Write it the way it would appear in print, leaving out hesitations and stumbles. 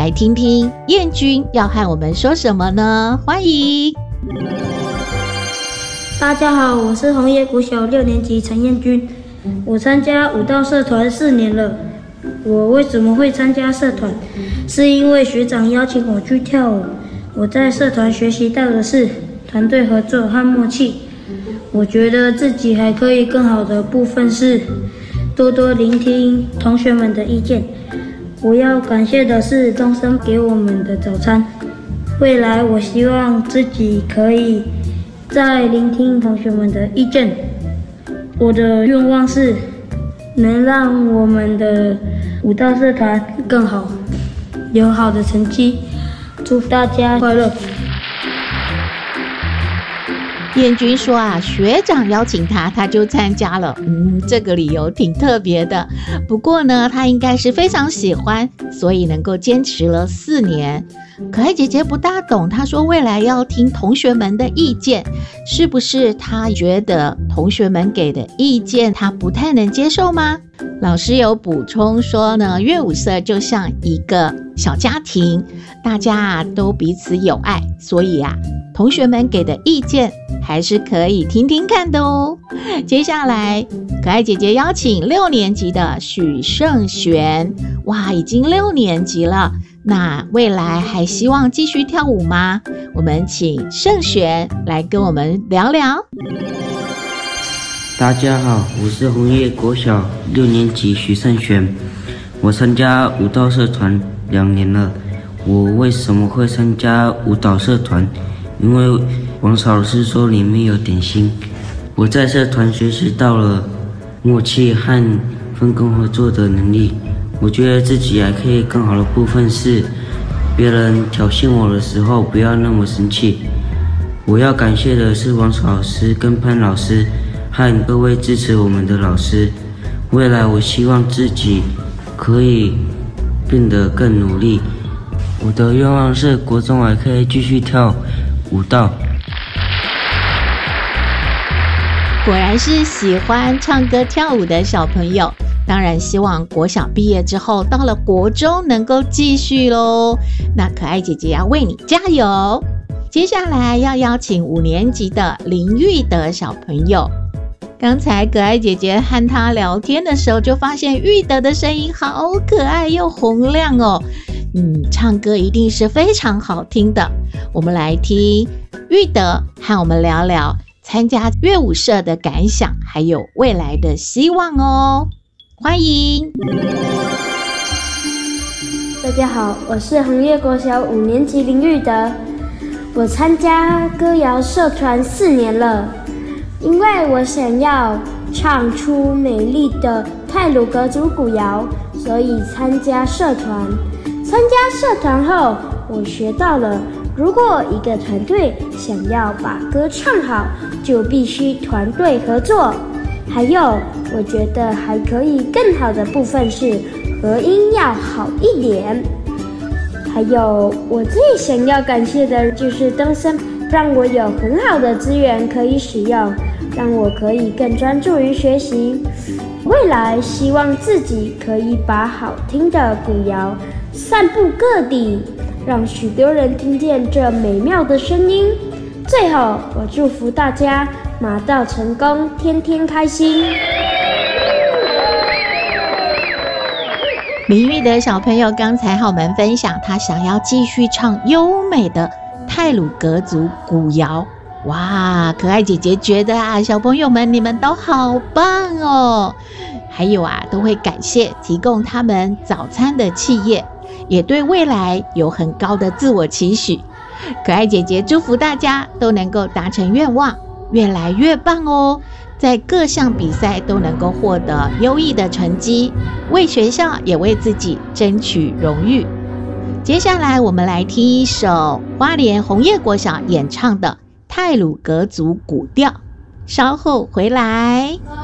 来听听燕君要和我们说什么呢？欢迎。 大家好，我是红叶国小6年级陈燕君，我参加舞蹈社团4年了。我为什么会参加社团？是因为学长邀请我去跳舞。我在社团学习到的是团队合作和默契。我觉得自己还可以更好的部分是多多聆听同学们的意见。我要感谢的是东升给我们的早餐。未来我希望自己可以再聆听同学们的意见。我的愿望是能让我们的舞蹈社团更好，有好的成绩。祝大家快乐。 燕君说啊，学长邀请他就参加了。这个理由挺特别的。不过呢，他应该是非常喜欢，所以能够坚持了4年。可爱姐姐不大懂，她说未来要听同学们的意见，是不是她觉得同学们给的意见她不太能接受吗？老师有补充说呢，乐舞社就像一个小家庭，大家都彼此有爱，所以同学们给的意见还是可以听听看的哦。接下来可爱姐姐邀请6年级的许胜璇，哇，已经6年级了，那未来还希望继续跳舞吗？我们请胜璇来跟我们聊聊。 大家好，我是红叶国小6年级许胜璇，我参加舞蹈社团2年了。我为什么会参加舞蹈社团？因为王老师说里面有点心。我在社团学习到了默契和分工合作的能力。我觉得自己还可以更好的部分是，别人挑衅我的时候不要那么生气。我要感谢的是王老师跟潘老师和各位支持我们的老师。未来我希望自己可以变得更努力。我的愿望是国中还可以继续跳舞蹈。 果然是喜欢唱歌跳舞的小朋友，当然希望国小毕业之后到了国中能够继续咯。那可爱姐姐要为你加油。接下来要邀请5年级的林玉德小朋友。刚才可爱姐姐和他聊天的时候，就发现玉德的声音好可爱又洪亮哦。唱歌一定是非常好听的。我们来听玉德和我们聊聊参加乐舞社的感想，还有未来的希望哦。欢迎。 大家好，我是红叶国小5年级林玉德，我参加歌谣社团4年了。因为我想要唱出美丽的太鲁阁族古谣，所以参加社团。参加社团后，我学到了如果一个团队想要把歌唱好，就必须团队合作。还有，我觉得还可以更好的部分是合音要好一点。还有，我最想要感谢的就是东升，让我有很好的资源可以使用，让我可以更专注于学习。未来希望自己可以把好听的古谣散布各地，让许多人听见这美妙的声音。最后，我祝福大家马到成功，天天开心。 林玉德小朋友刚才和我们分享，他想要继续唱优美的太鲁阁族古谣。哇，可爱姐姐觉得小朋友们你们都好棒哦。还有都会感谢提供他们早餐的企业，也对未来有很高的自我期许。可爱姐姐祝福大家都能够达成愿望，越来越棒哦，在各项比赛都能够获得优异的成绩，为学校也为自己争取荣誉。接下来我们来听一首花莲红叶国小演唱的太鲁阁族古调，稍后回来。